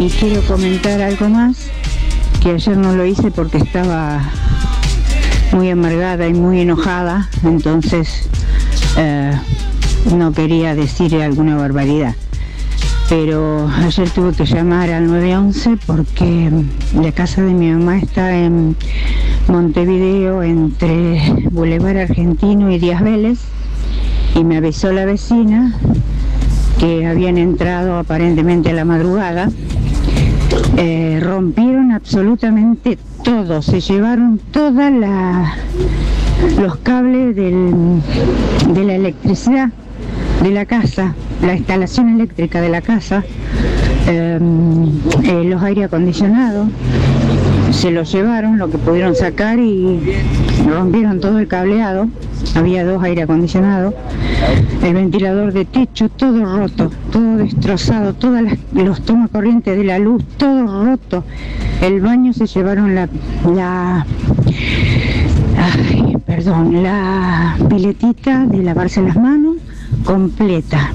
Y quiero comentar algo más, que ayer no lo hice porque estaba muy amargada y muy enojada, entonces no quería decir alguna barbaridad. Pero ayer tuve que llamar al 911 porque la casa de mi mamá está en Montevideo, entre Boulevard Argentino y Díaz Vélez, y me avisó la vecina que habían entrado aparentemente a la madrugada. Rompieron absolutamente todo, se llevaron todos los cables de la electricidad de la casa, la instalación eléctrica de la casa, los aire acondicionados, se los llevaron, lo que pudieron sacar, y rompieron todo el cableado. Había 2 aire acondicionados, el ventilador de techo, todo roto, todo destrozado, todos los tomacorrientes de la luz, todo roto. El baño se llevaron la piletita de lavarse las manos completa.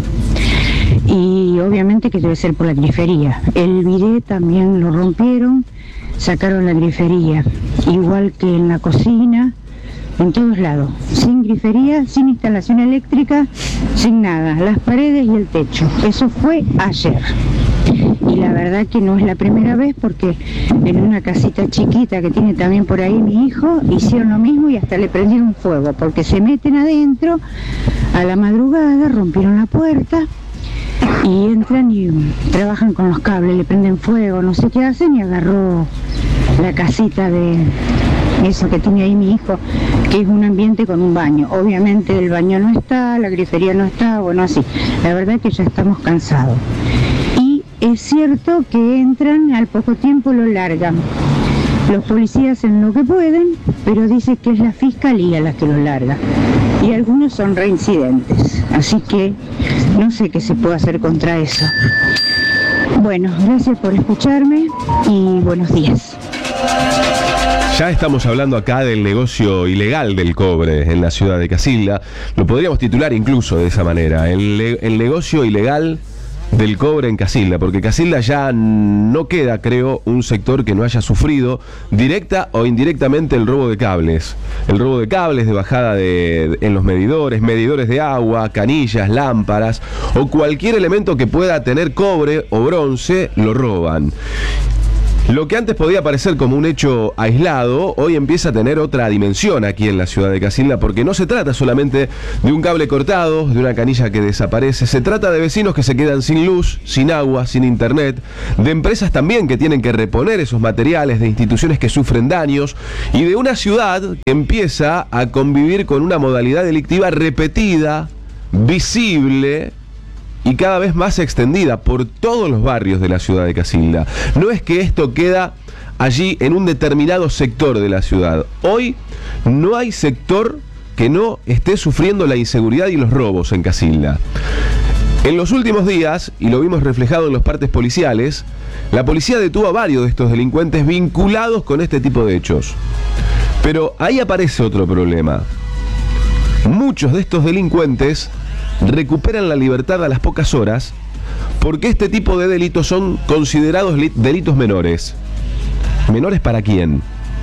Y obviamente que debe ser por la grifería. El bidet también lo rompieron, sacaron la grifería, igual que en la cocina, en todos lados, sin grifería, sin instalación eléctrica, sin nada, las paredes y el techo. Eso fue ayer. Y la verdad que no es la primera vez, porque en una casita chiquita que tiene también por ahí mi hijo, hicieron lo mismo y hasta le prendieron fuego, porque se meten adentro a la madrugada, rompieron la puerta y entran y trabajan con los cables, le prenden fuego, no sé qué hacen, y agarró la casita de eso que tiene ahí mi hijo, que es un ambiente con un baño. Obviamente el baño no está, la grifería no está, bueno, así. La verdad que ya estamos cansados. Y es cierto que entran, al poco tiempo lo largan. Los policías hacen lo que pueden, pero dice que es la fiscalía la que lo larga. Y algunos son reincidentes. Así que no sé qué se puede hacer contra eso. Bueno, gracias por escucharme y buenos días. Ya estamos hablando acá del negocio ilegal del cobre en la ciudad de Casilda. Lo podríamos titular incluso de esa manera: el negocio ilegal del cobre en Casilda, porque Casilda ya no queda, creo, un sector que no haya sufrido directa o indirectamente el robo de cables. El robo de cables, de bajada en los medidores de agua, canillas, lámparas o cualquier elemento que pueda tener cobre o bronce, lo roban. Lo que antes podía parecer como un hecho aislado, hoy empieza a tener otra dimensión aquí en la ciudad de Casilda, porque no se trata solamente de un cable cortado, de una canilla que desaparece, se trata de vecinos que se quedan sin luz, sin agua, sin internet, de empresas también que tienen que reponer esos materiales, de instituciones que sufren daños, y de una ciudad que empieza a convivir con una modalidad delictiva repetida, visible y cada vez más extendida por todos los barrios de la ciudad de Casilda. No es que esto queda allí en un determinado sector de la ciudad. Hoy no hay sector que no esté sufriendo la inseguridad y los robos en Casilda. En los últimos días, y lo vimos reflejado en los partes policiales, la policía detuvo a varios de estos delincuentes vinculados con este tipo de hechos. Pero ahí aparece otro problema. Muchos de estos delincuentes recuperan la libertad a las pocas horas, porque este tipo de delitos son considerados delitos menores. ¿Menores para quién?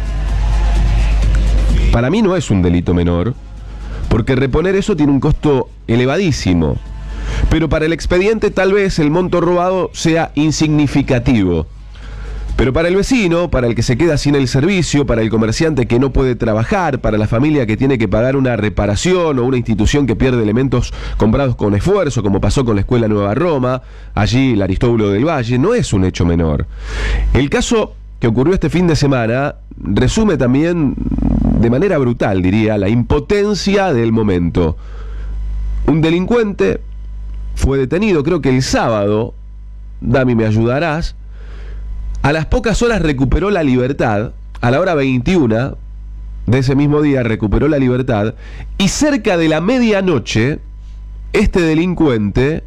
Para mí no es un delito menor, porque reponer eso tiene un costo elevadísimo. Pero para el expediente tal vez el monto robado sea insignificativo. Pero para el vecino, para el que se queda sin el servicio, para el comerciante que no puede trabajar, para la familia que tiene que pagar una reparación o una institución que pierde elementos comprados con esfuerzo, como pasó con la Escuela Nueva Roma, allí el Aristóbulo del Valle, no es un hecho menor. El caso que ocurrió este fin de semana resume también de manera brutal, diría, la impotencia del momento. Un delincuente fue detenido, creo que el sábado, Dami, me ayudarás. A las pocas horas recuperó la libertad, a la hora 21 de ese mismo día recuperó la libertad, y cerca de la medianoche, este delincuente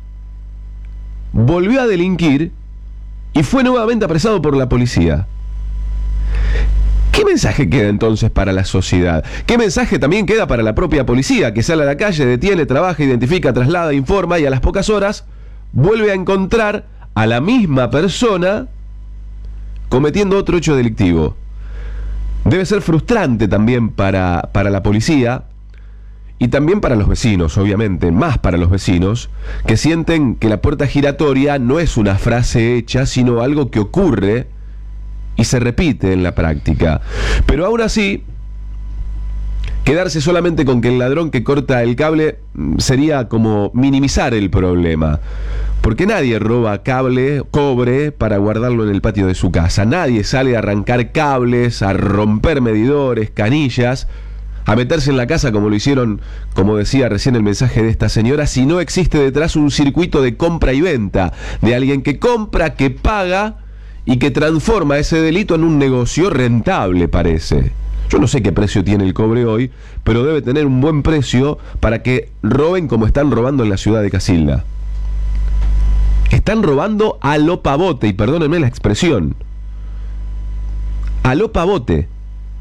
volvió a delinquir y fue nuevamente apresado por la policía. ¿Qué mensaje queda entonces para la sociedad? ¿Qué mensaje también queda para la propia policía, que sale a la calle, detiene, trabaja, identifica, traslada, informa y a las pocas horas vuelve a encontrar a la misma persona cometiendo otro hecho delictivo. Debe ser frustrante también para la policía y también para los vecinos, obviamente, más para los vecinos, que sienten que la puerta giratoria no es una frase hecha, sino algo que ocurre y se repite en la práctica. Pero aún así, quedarse solamente con que el ladrón que corta el cable sería como minimizar el problema. Porque nadie roba cobre para guardarlo en el patio de su casa. Nadie sale a arrancar cables, a romper medidores, canillas, a meterse en la casa como lo hicieron, como decía recién el mensaje de esta señora, si no existe detrás un circuito de compra y venta, de alguien que compra, que paga y que transforma ese delito en un negocio rentable, parece. Yo no sé qué precio tiene el cobre hoy, pero debe tener un buen precio para que roben como están robando en la ciudad de Casilda. Están robando a lo pavote, y perdónenme la expresión, a lo pavote.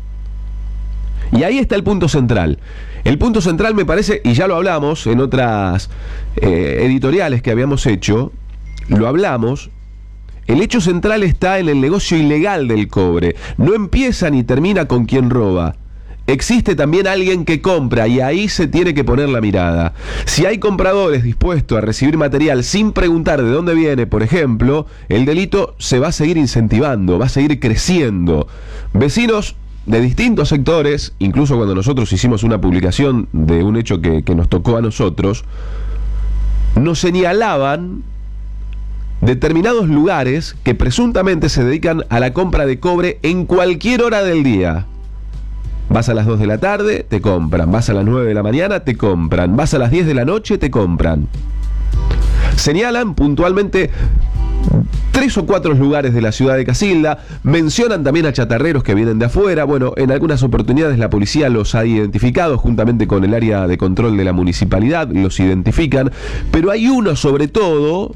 Y ahí está el punto central. El punto central me parece, y ya lo hablamos en otras editoriales que habíamos hecho, lo hablamos. El hecho central está en el negocio ilegal del cobre. No empieza ni termina con quien roba. Existe también alguien que compra y ahí se tiene que poner la mirada. Si hay compradores dispuestos a recibir material sin preguntar de dónde viene, por ejemplo, el delito se va a seguir incentivando, va a seguir creciendo. Vecinos de distintos sectores, incluso cuando nosotros hicimos una publicación de un hecho que nos tocó a nosotros, nos señalaban determinados lugares que presuntamente se dedican a la compra de cobre en cualquier hora del día. Vas a las 2 de la tarde, te compran. Vas a las 9 de la mañana, te compran. Vas a las 10 de la noche, te compran. Señalan puntualmente 3 o 4 lugares de la ciudad de Casilda. Mencionan también a chatarreros que vienen de afuera. Bueno, en algunas oportunidades la policía los ha identificado juntamente con el área de control de la municipalidad. Los identifican. Pero hay uno sobre todo,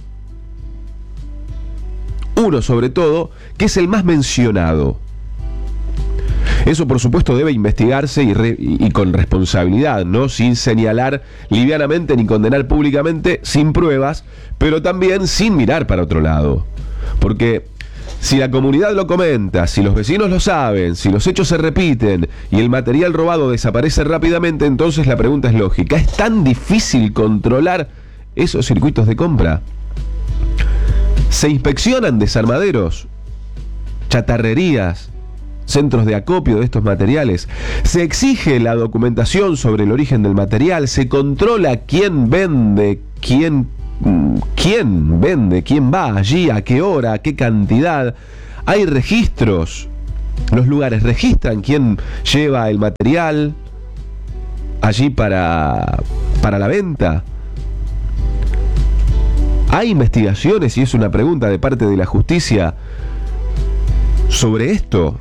que es el más mencionado. Eso, por supuesto, debe investigarse y con responsabilidad, ¿no? Sin señalar livianamente ni condenar públicamente, sin pruebas, pero también sin mirar para otro lado. Porque si la comunidad lo comenta, si los vecinos lo saben, si los hechos se repiten y el material robado desaparece rápidamente, entonces la pregunta es lógica. ¿Es tan difícil controlar esos circuitos de compra? ¿Se inspeccionan desarmaderos, chatarrerías, centros de acopio de estos materiales? ¿Se exige la documentación sobre el origen del material? ¿Se controla quién vende, quién va allí, a qué hora, a qué cantidad? ¿Hay registros? ¿Los lugares registran quién lleva el material allí para la venta? ¿Hay investigaciones, y es una pregunta de parte de la justicia, sobre esto?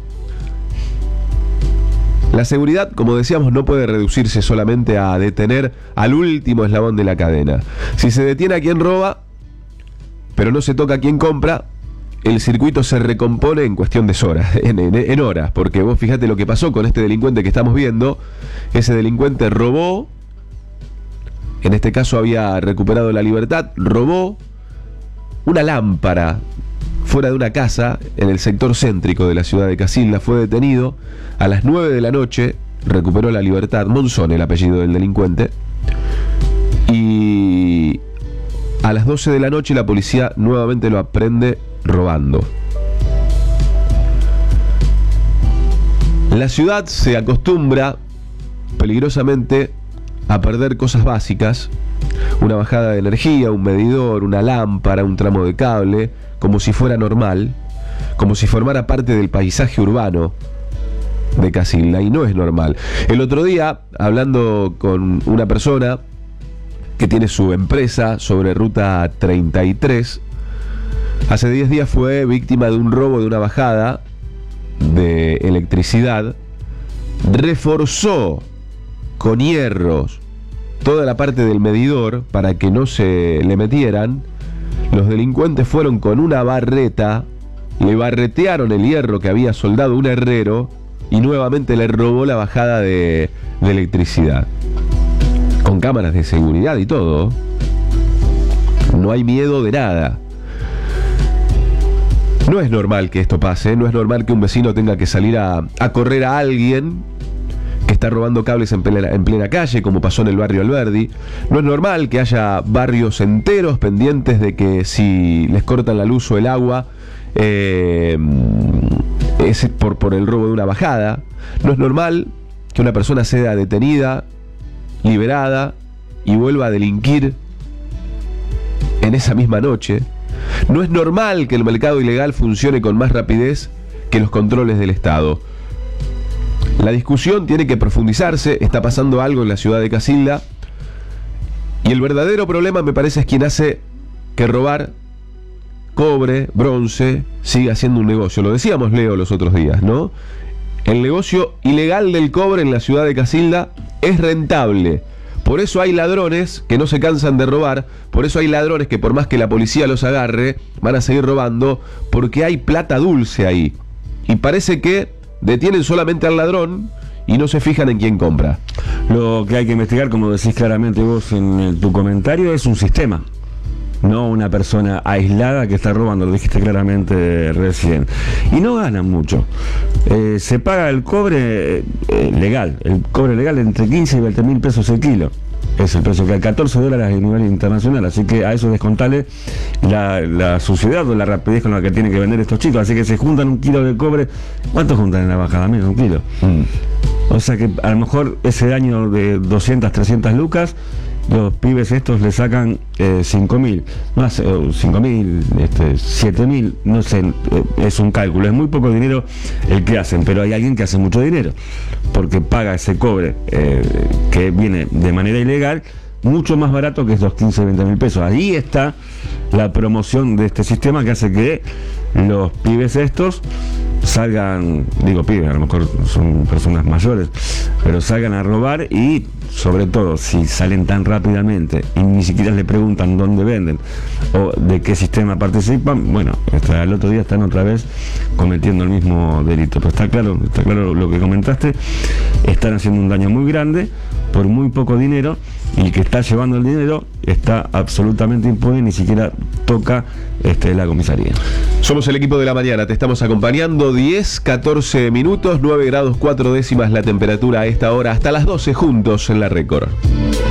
La seguridad, como decíamos, no puede reducirse solamente a detener al último eslabón de la cadena. Si se detiene a quien roba, pero no se toca a quien compra, el circuito se recompone en cuestión de horas, en horas. Porque vos fíjate lo que pasó con este delincuente que estamos viendo. Ese delincuente robó, en este caso había recuperado la libertad, robó una lámpara fuera de una casa en el sector céntrico de la ciudad de Casilda. Fue detenido a las 9 de la noche, recuperó la libertad. Monzón, el apellido del delincuente. Y a las 12 de la noche la policía nuevamente lo aprende robando. La ciudad se acostumbra peligrosamente a perder cosas básicas, una bajada de energía, un medidor, una lámpara, un tramo de cable, como si fuera normal, como si formara parte del paisaje urbano de Casilda, y no es normal. El otro día, hablando con una persona que tiene su empresa sobre Ruta 33, hace 10 días fue víctima de un robo de una bajada de electricidad, reforzó con hierros toda la parte del medidor para que no se le metieran. Los delincuentes fueron con una barreta, le barretearon el hierro que había soldado un herrero y nuevamente le robó la bajada de electricidad. Con cámaras de seguridad y todo. No hay miedo de nada. No es normal que esto pase, no es normal que un vecino tenga que salir a correr a alguien que está robando cables en plena calle, como pasó en el barrio Alberdi. No es normal que haya barrios enteros pendientes de que si les cortan la luz o el agua, es por el robo de una bajada. No es normal que una persona sea detenida, liberada y vuelva a delinquir en esa misma noche. No es normal que el mercado ilegal funcione con más rapidez que los controles del Estado. La discusión tiene que profundizarse, está pasando algo en la ciudad de Casilda y el verdadero problema, me parece, es quien hace que robar cobre, bronce, siga siendo un negocio. Lo decíamos, Leo, los otros días, ¿no? El negocio ilegal del cobre en la ciudad de Casilda es rentable. Por eso hay ladrones que no se cansan de robar, por eso hay ladrones que por más que la policía los agarre, van a seguir robando, porque hay plata dulce ahí. Y parece que detienen solamente al ladrón y no se fijan en quién compra. Lo que hay que investigar, como decís claramente vos en tu comentario, es un sistema, no una persona aislada que está robando, lo dijiste claramente recién. Y no ganan mucho. Se paga el cobre legal, entre 15 y 20 mil pesos el kilo. Es el precio que hay, $14 a nivel internacional, así que a eso descontale la suciedad o la rapidez con la que tienen que vender estos chicos. Así que se juntan un kilo de cobre. ¿Cuánto juntan en la bajada? Menos un kilo. O sea que a lo mejor ese daño de 200, 300 lucas, los pibes estos le sacan 5.000, más 5.000, 7.000, no sé, es un cálculo, es muy poco dinero el que hacen, pero hay alguien que hace mucho dinero, porque paga ese cobre que viene de manera ilegal, mucho más barato que esos 15, 20 mil pesos. Ahí está la promoción de este sistema que hace que los pibes estos salgan, digo pibes, a lo mejor son personas mayores, pero salgan a robar y sobre todo si salen tan rápidamente y ni siquiera le preguntan dónde venden o de qué sistema participan, bueno, al otro día están otra vez cometiendo el mismo delito. Pero está claro lo que comentaste, están haciendo un daño muy grande por muy poco dinero, y el que está llevando el dinero está absolutamente impune, ni siquiera toca la comisaría. Somos el equipo de la mañana, te estamos acompañando 10, 14 minutos, 9 grados 4 décimas la temperatura a esta hora, hasta las 12 juntos en la Record.